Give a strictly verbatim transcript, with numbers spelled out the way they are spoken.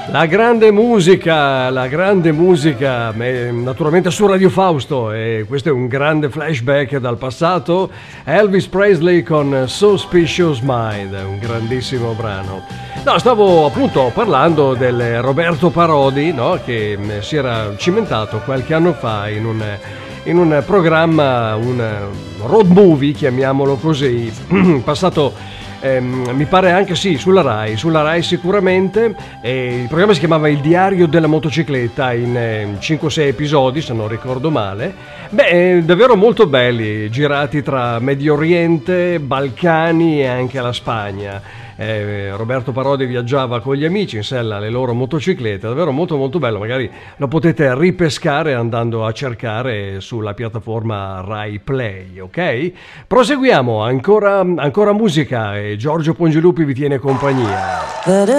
La grande musica, la grande musica, naturalmente su Radio Fausto, e questo è un grande flashback dal passato. Elvis Presley con Suspicious Mind, un grandissimo brano. No, stavo appunto parlando del Roberto Parodi, no? Che si era cimentato qualche anno fa in un, in un programma, un road movie, chiamiamolo così, passato... Eh, mi pare anche sì, sulla Rai, sulla Rai sicuramente. Eh, il programma si chiamava Il diario della motocicletta, in eh, cinque o sei episodi se non ricordo male. Beh, eh, davvero molto belli, girati tra Medio Oriente, Balcani e anche la Spagna. Eh, Roberto Parodi viaggiava con gli amici in sella alle loro motociclette, davvero molto molto bello. Magari lo potete ripescare andando a cercare sulla piattaforma Rai Play, ok? Proseguiamo, ancora, ancora musica e Giorgio Pongilupi vi tiene compagnia.